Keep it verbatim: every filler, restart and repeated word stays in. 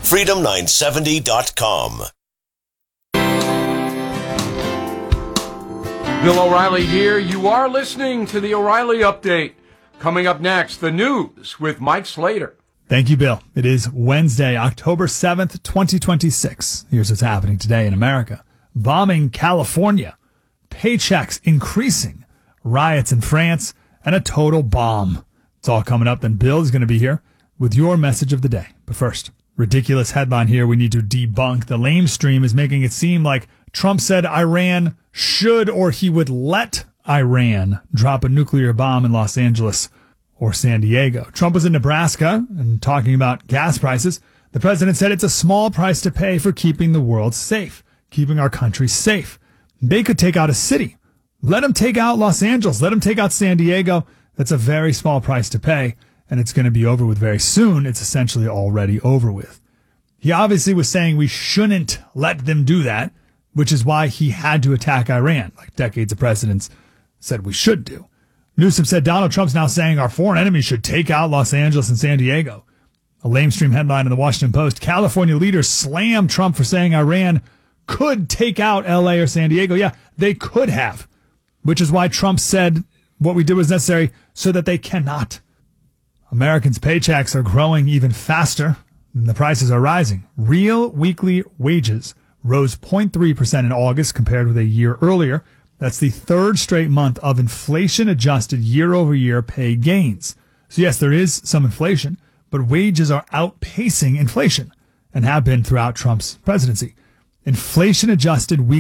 freedom nine seventy dot com. Bill O'Reilly here. You are listening to the O'Reilly Update. Coming up next, the news with Mike Slater. Thank you, Bill. It is Wednesday, October seventh, twenty twenty-six. Here's what's happening today in America. Bombing California. Paychecks increasing. Riots in France. And a total bomb. It's all coming up. Then Bill is going to be here with your message of the day. But first, ridiculous headline here we need to debunk. The lamestream is making it seem like Trump said Iran should or he would let Iran drop a nuclear bomb in Los Angeles or San Diego. Trump was in Nebraska and talking about gas prices. The president said it's a small price to pay for keeping the world safe, keeping our country safe. They could take out a city. Let them take out Los Angeles. Let them take out San Diego. That's a very small price to pay, and it's going to be over with very soon. It's essentially already over with. He obviously was saying we shouldn't let them do that, which is why he had to attack Iran, like decades of presidents said we should do. Newsom said Donald Trump's now saying our foreign enemies should take out Los Angeles and San Diego. A lamestream headline in the Washington Post, California leaders slam Trump for saying Iran could take out L A or San Diego. Yeah, they could have, which is why Trump said what we did was necessary so that they cannot. Americans' paychecks are growing even faster and the prices are rising. Real weekly wages rose zero point three percent in August compared with a year earlier. That's the third straight month of inflation-adjusted year-over-year pay gains. So yes, there is some inflation, but wages are outpacing inflation and have been throughout Trump's presidency. Inflation-adjusted weekly